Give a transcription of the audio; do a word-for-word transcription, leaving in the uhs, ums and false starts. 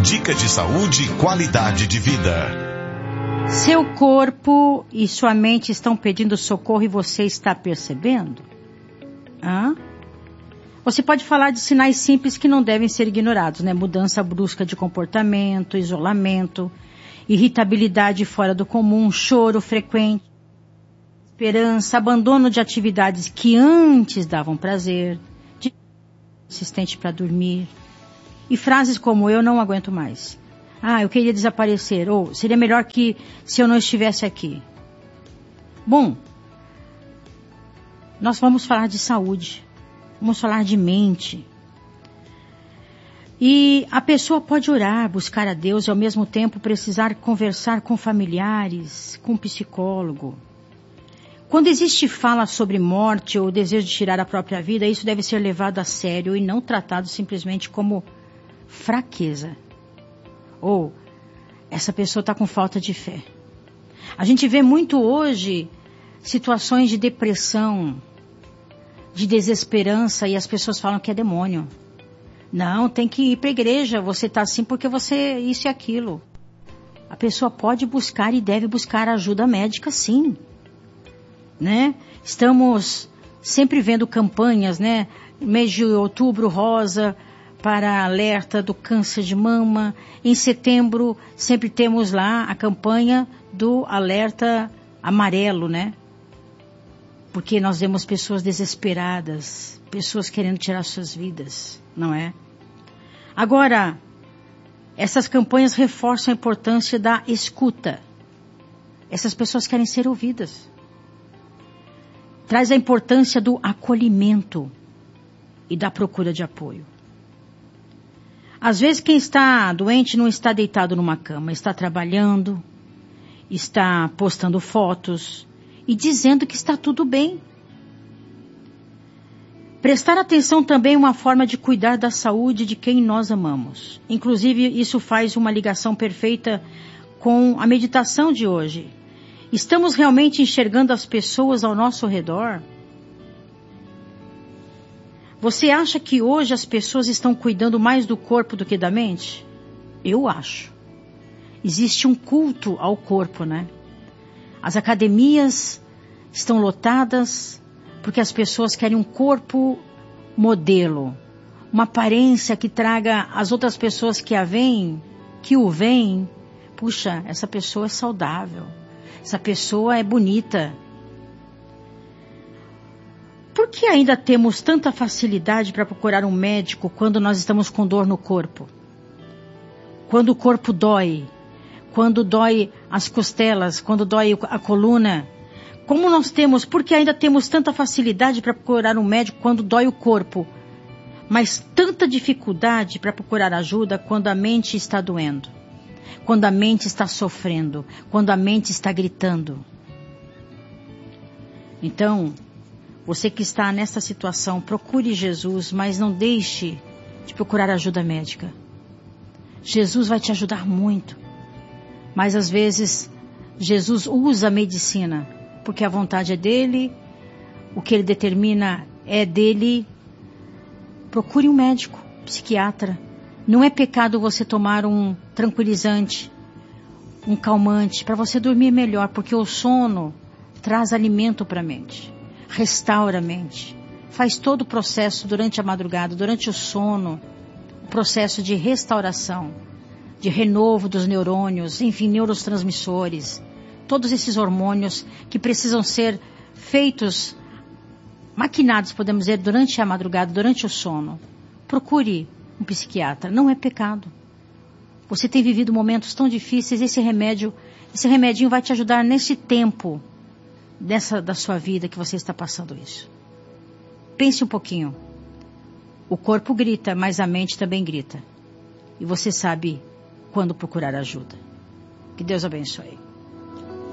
Dica de saúde e qualidade de vida. Seu corpo e sua mente estão pedindo socorro e você está percebendo? Hã? Você pode falar de sinais simples que não devem ser ignorados, né? Mudança brusca de comportamento, isolamento, irritabilidade fora do comum, choro frequente, esperança, abandono de atividades que antes davam prazer, insistente para dormir, e frases como eu não aguento mais. Ah, eu queria desaparecer, ou seria melhor que se eu não estivesse aqui. Bom, nós vamos falar de saúde, vamos falar de mente. E a pessoa pode orar, buscar a Deus e ao mesmo tempo precisar conversar com familiares, com um psicólogo. Quando existe fala sobre morte ou desejo de tirar a própria vida, isso deve ser levado a sério e não tratado simplesmente como fraqueza. Ou, essa pessoa está com falta de fé. A gente vê muito hoje situações de depressão, de desesperança, e as pessoas falam que é demônio. Não, tem que ir para a igreja, você está assim porque você isso e aquilo. A pessoa pode buscar e deve buscar ajuda médica, sim. Né? Estamos sempre vendo campanhas, né? Mês de outubro rosa para alerta do câncer de mama. Em setembro sempre temos lá a campanha do alerta amarelo, né? Porque nós vemos pessoas desesperadas, pessoas querendo tirar suas vidas, não é? Agora, essas campanhas reforçam a importância da escuta. Essas pessoas querem ser ouvidas. Traz a importância do acolhimento e da procura de apoio. Às vezes quem está doente não está deitado numa cama, está trabalhando, está postando fotos e dizendo que está tudo bem. Prestar atenção também é uma forma de cuidar da saúde de quem nós amamos. Inclusive, isso faz uma ligação perfeita com a meditação de hoje. Estamos realmente enxergando as pessoas ao nosso redor? Você acha que hoje as pessoas estão cuidando mais do corpo do que da mente? Eu acho. Existe um culto ao corpo, né? As academias estão lotadas porque as pessoas querem um corpo modelo, uma aparência que traga as outras pessoas que a veem, que o veem. Puxa, essa pessoa é saudável. Essa pessoa é bonita. Por que ainda temos tanta facilidade para procurar um médico quando nós estamos com dor no corpo? Quando o corpo dói, quando dói as costelas, quando dói a coluna. Como nós temos, por que ainda temos tanta facilidade para procurar um médico quando dói o corpo, mas tanta dificuldade para procurar ajuda quando a mente está doendo? Quando a mente está sofrendo, quando a mente está gritando. Então, você que está nessa situação, procure Jesus, mas não deixe de procurar ajuda médica. Jesus vai te ajudar muito, mas às vezes Jesus usa a medicina, porque a vontade é dele, o que ele determina é dele. Procure um médico, psiquiatra. Não é pecado você tomar um tranquilizante, um calmante, para você dormir melhor, porque o sono traz alimento para a mente, restaura a mente, faz todo o processo durante a madrugada, durante o sono, o processo de restauração, de renovo dos neurônios, enfim, neurotransmissores, todos esses hormônios que precisam ser feitos, maquinados, podemos dizer, durante a madrugada, durante o sono. Procure um psiquiatra, não é pecado. Você tem vivido momentos tão difíceis, esse remédio, esse remedinho vai te ajudar nesse tempo dessa, da sua vida que você está passando isso. Pense um pouquinho. O corpo grita, mas a mente também grita. E você sabe quando procurar ajuda. Que Deus abençoe.